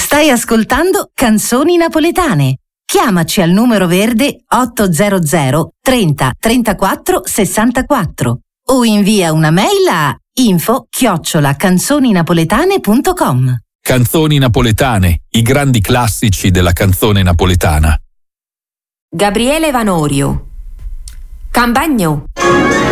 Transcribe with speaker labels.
Speaker 1: Stai ascoltando Canzoni Napoletane. Chiamaci al numero verde 800 30 34 64 o invia una mail a info@canzoninapoletane.com.
Speaker 2: Canzoni napoletane, i grandi classici della canzone napoletana.
Speaker 3: Gabriele Vanorio. Cambagno.